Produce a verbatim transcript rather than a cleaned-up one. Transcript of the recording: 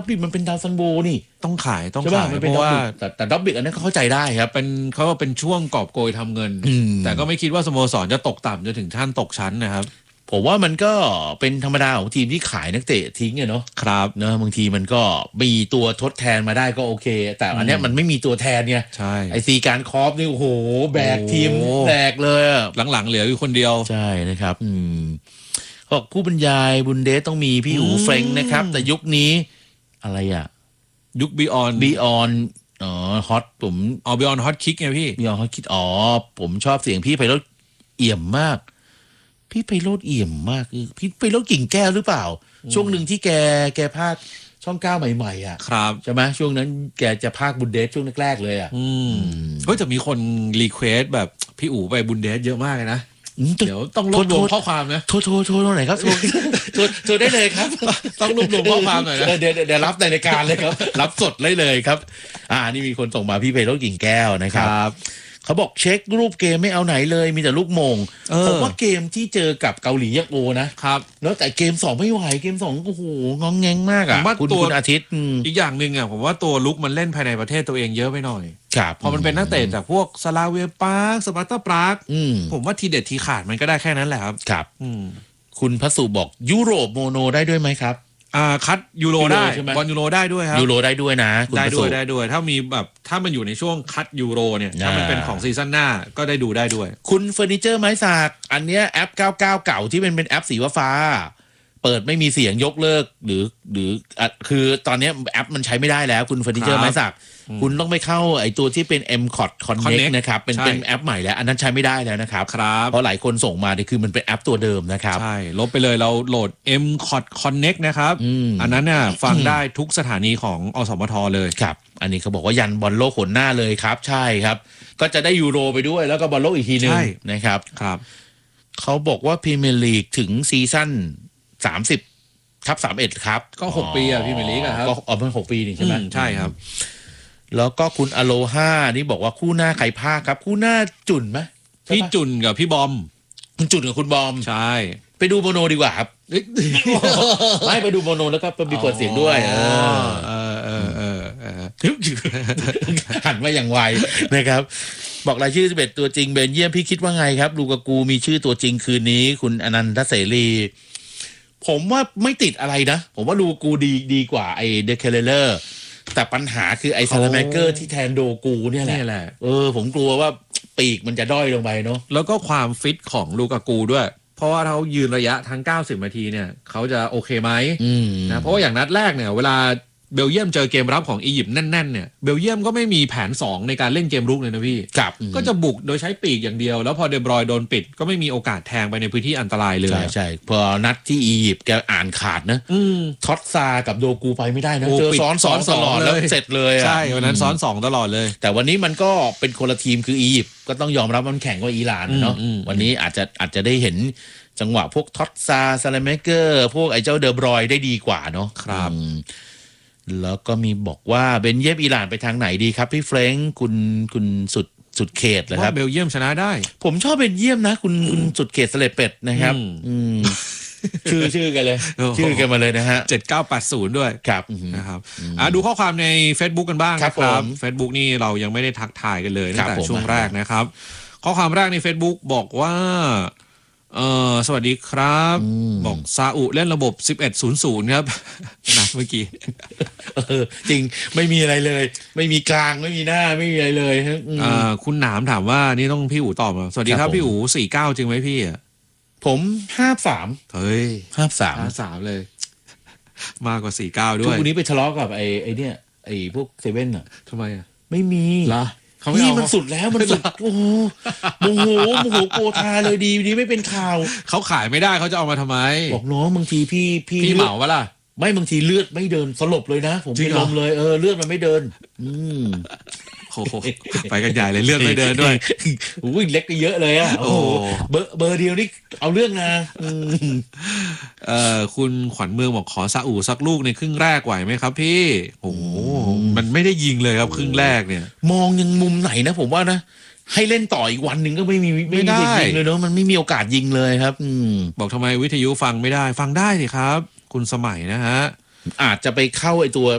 ดิมันเป็นดาวซันโบนี่ต้องขายต้องขายเพราะว่าแต่แต่ดับบิกอันนั้นเขาเข้าใจได้ครับเป็นเขาเป็นช่วงกอบโกยทำเงินแต่ก็ไม่คิดว่าสโมสรจะตกต่ำจนถึงขั้นตกชั้นนะครับผมว่ามันก็เป็นธรรมดาของทีมที่ขายนักเตะทิ้งเนาะครับเนอะบางทีมันก็มีตัวทดแทนมาได้ก็โอเคแต่อันนี้มันไม่มีตัวแทนไงใช่ไอซีการคอฟนี่โอ้โหแบกทีมแบกเลยหลังๆเหลืออยู่คนเดียวใช่นะครับอืมก็ผู้บรรยายบุนเดสต้องมีพี่อู๋เฟรงนะครับแต่ยุคนี้อะไรอ่ะยุคบีออนบีออนอ๋อฮอตผมอ๋อบีออนฮอตคิกไงพี่บีออนฮอตคิกอ๋อผมชอบเสียงพี่ไพโรจน์เอี่ยมมากพี่ไพโรจน์เอี่ยมมากพี่ไพโรจน์กิ่งแก้วหรือเปล่าช่วงหนึ่งที่แกแกพากช่องเก้าใหม่ๆอ่ะครับใช่ไหมช่วงนั้นแกจะพากบุนเดสช่วงแรกๆเลยอ่ะอืมเฮ้ยแต่มีคนรีเควสแบบพี่อู๋ไปบุนเดสเยอะมากเลยนะเดี๋ยวต้องรวบรวมข้อความนะโทรโทรโทรตรงไหนครับโทรโทรโทรได้เลยครับต้องรวบรวมข้อความหน่อยนะเดี๋ยวเดี๋ยวรับในรายการเลยครับรับสดเลยเลยครับอ่านี่มีคนส่งมาพี่ไพโรจน์กิ่งแก้วนะครับเขาบอกเช็ครูปเกมไม่เอาไหนเลยมีแต่ลูกโมงผมว่าเกมที่เจอกับเกาหลียักษ์โอนะครับแล้วแต่เกมสองไม่ไหวเกมสองโอ้โหงองแงงมากอ่ะคุณคุณอาทิตย์อีกอย่างหนึ่งอ่ะผมว่าตัวลุกมันเล่นภายในประเทศตัวเองเยอะไปหน่อยครับพอมันเป็นนักเตะจากพวกสลาเวียปาร์คสปาร์ตาปรากผมว่าทีเด็ดทีขาดมันก็ได้แค่นั้นแหละครับครับคุณพัสุบอกยุโรปโมโนได้ด้วยไหมครับอ่าคัดยูโรได้บอลยูโรได้ด้วยครับยูโรได้ด้วยนะได้ด้วยได้ด้วยถ้ามีแบบถ้ามันอยู่ในช่วงคัดยูโรเนี่ยถ้ามันเป็นของซีซั่นหน้าก็ได้ดูได้ด้วยคุณเฟอร์นิเจอร์ไม้สักอันเนี้ยแอปเก้าสิบเก้าเก่าที่เป็นเป็นแอปสีฟ้าเปิดไม่มีเสียงยกเลิกหรือหรือคือตอนนี้แอปมันใช้ไม่ได้แล้วคุณเฟอร์นิเจอร์ไม้สักคุณต้องไปเข้าไอตัวที่เป็น เอ็ม คอ ที Connect นะครับเป็นเป็นแอปใหม่แล้วอันนั้นใช้ไม่ได้แล้วนะครับเพราะหลายคนส่งมาเนี่ยคือมันเป็นแอปตัวเดิมนะครับใช่ลบไปเลยเราโหลด เอ็ม คอ ที Connect นะครับอันนั้นเนี่ยฟังได้ทุกสถานีของอสมทเลยครับอันนี้เขาบอกว่ายันบอลโลกขนหน้าเลยครับใช่ครับก็จะได้ยูโรไปด้วยแล้วก็บอลโลกอีกทีนึงนะครับครับเขาบอกว่าพรีเมียร์ลีกถึงซีซั่นสามสิบทับสามเอ็ดครับก็หกปีอ่ะพี่เมลีกครับก็อ๋อเป็นหกปีนี่ใช่ไหมใช่ครับแล้วก็คุณอโลฮานี่บอกว่าคู่หน้าใครภาคครับคู่หน้าจุนไหมพี่จุนกับพี่บอมคุณจุนกับคุณบอมใช่ไปดูโมโนดีกว่าครับไม่ไปดูโมโนแล้วก็ไปเปิดเสียงด้วยเออเออเออเออเออหันมาอย่างไวนะครับบอกรายชื่อสิบเอ็ดตัวจริงเบนเยี่ยมพี่คิดว่าไงครับลูกากูมีชื่อตัวจริงคืนนี้คุณอนันทเสรีผมว่าไม่ติดอะไรนะผมว่าลูกากูดีดีกว่าไอเดเคเลเลอร์แต่ปัญหาคือไอซาลาเมเกอร์ที่แทนโดกูเนี่ยแหละเออผมกลัวว่าปีกมันจะด้อยลงไปเนาะแล้วก็ความฟิตของลูกากูด้วยเพราะว่าเขายืนระยะทั้งเก้าสิบนาทีเนี่ยเขาจะโอเคไหมนะเพราะว่าอย่างนัดแรกเนี่ยเวลาเบลเยียมเจอเกมรับของอียิปต์แน่นๆเนี่ยเบลเยียมก็ไม่มีแผนสองในการเล่นเกมรุกเลยนะพี่ก็จะบุกโดยใช้ปีกอย่างเดียวแล้วพอเดบรอยโดนปิดก็ไม่มีโอกาสแทงไปในพื้นที่อันตรายเลยใช่ใช่พอนัดที่อียิปต์แกอ่านขาดนะท็อตซากับโดกูไปไม่ได้นะเจอซ้อนสองตลอดแล้วเสร็จเลยใช่วันนั้นซ้อนสองตลอดเลยแต่วันนี้มันก็เป็นคนละทีมคืออียิปต์ก็ต้องยอมรับมันแข่งกว่าอิหร่านเนาะวันนี้อาจจะอาจจะได้เห็นจังหวะพวกท็อตซาซาลาเมเกอร์พวกไอ้เจ้าเดบรอยได้ดีกว่าเนาะครับแล้วก็มีบอกว่าเบนเยียมอิหร่านไปทางไหนดีครับพี่เฟรงค์คุณคุณสุดสุดเขตเหรอครับเบลเยียมชนะได้ผมชอบเบนเยียมนะคุณคุณสุดเขตสเลปเป็ดนะครับชื่อชื่อกันเลยชื่อกันมาเลยนะฮะเจ็ดเก้าแปดศูนย์ด้วยครับนะครับอ่ะดูข้อความใน Facebook กันบ้างครับ Facebook นี่เรายังไม่ได้ทักทายกันเลยตั้งแต่ช่วงแรกนะครับข้อความแรกใน Facebook บอกว่าเออสวัสดีครับบอกซาอุเล่นระบบสิบเอ็ดศูนย์ศูนย์ครับนะเมื่อกี้เออจริงไม่มีอะไรเลยไม่มีกลางไม่มีหน้าไม่มีอะไรเลยฮะอ่าคุณหนามถามว่านี่ต้องพี่อู๋ตอบสวัสดีครับพี่อู๋สี่เก้าจริงไหมพี่อ่ะผมห้าสามเฮ้ยห้าสามห้าสามเลยมากกว่าสี่เก้าด้วยทุกวันนี้ไปทะเลาะกับไอ้ไอ้เนี่ยไอ้พวกเซเว่นอ่ะทำไมอ่ะไม่มีล่ะนี่มันสุดแล้วมันสุดโอ้โหโมโหโมโหโกธาเลยดีดีไม่เป็นข่าวเขาขายไม่ได้เขาจะเอามาทำไมบอกน้องบางทีพี่พี่พี่เหมาปะล่ะไม่บางทีเลือดไม่เดินสลบเลยนะผมเป็นลมเลยเออเลือดมันไม่เดินอืมโอ้โหไปกันใหญ่เลยเลือดไม่เดินด้วยอุ้ยเล็กก็เยอะเลยอ่ะโอ้โหเบอร์เบอร์เดียวนี่เอาเรื่องนะเอ่อคุณขวัญเมืองบอกขอซาอุสักลูกในครึ่งแรกไหวไหมครับพี่โอ้โหมันไม่ได้ยิงเลยครับครึ่งแรกเนี่ยมองยังมุมไหนนะผมว่านะให้เล่นต่ออีกวันหนึ่งก็ไม่มีไม่ได้ยิงเลยเนาะมันไม่มีโอกาสยิงเลยครับอืมบอกทำไมวิทยุฟังไม่ได้ฟังได้สิครับคุณสมัยนะฮะอาจจะไปเข้าไอตัว